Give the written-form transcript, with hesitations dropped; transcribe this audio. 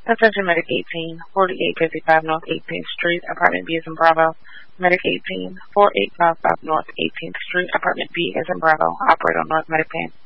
Attention Medic 18, 4855 North 18th Street, Apartment B as in Bravo. Medic 18, 4855 North 18th Street, Apartment B as in Bravo. Operator North Medic Pan.